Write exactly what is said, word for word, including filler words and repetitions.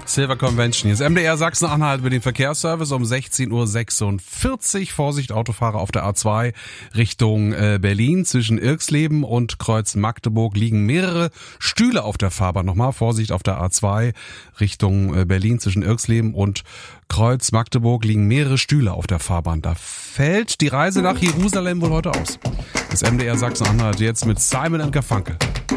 Silver Convention. Hier ist M D R Sachsen-Anhalt mit dem Verkehrsservice um sechzehn Uhr sechsundvierzig. Vorsicht, Autofahrer auf der A zwei Richtung äh, Berlin. Zwischen Irxleben und Kreuz Magdeburg liegen mehrere Stühle auf der Fahrbahn. Nochmal Vorsicht auf der A zwei Richtung äh, Berlin. Zwischen Irxleben und Kreuz Magdeburg liegen mehrere Stühle auf der Fahrbahn. Da fällt die Reise nach Jerusalem wohl heute aus. Das M D R Sachsen-Anhalt jetzt mit Simon and Garfunkel.